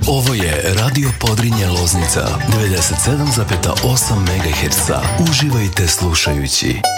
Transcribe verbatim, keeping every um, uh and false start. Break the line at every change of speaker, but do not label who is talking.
Ovo je Radio Podrinje Loznica, devedeset sedam zarez osam megaherca. Uživajte slušajući.